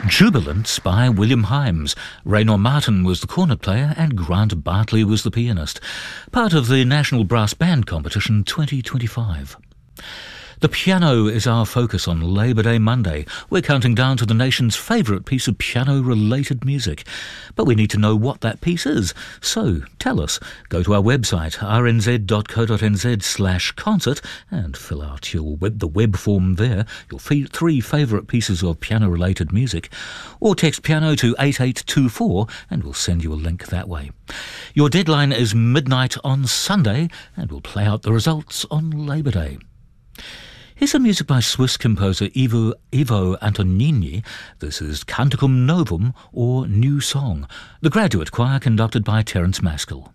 Jubilance by William Himes. Raynor Martin was the cornet player and Grant Bartley was the pianist. Part of the National Brass Band Competition 2025. The piano is our focus on Labor Day Monday. We're counting down to the nation's favourite piece of piano-related music. But we need to know what that piece is. So, tell us. Go to our website, rnz.co.nz/concert, and fill out the web form there, your three favourite pieces of piano-related music. Or text piano to 8824, and we'll send you a link that way. Your deadline is midnight on Sunday, and we'll play out the results on Labor Day. Here's some music by Swiss composer Ivo Antonini. This is Canticum Novum, or New Song. The Graduate Choir conducted by Terence Maskell.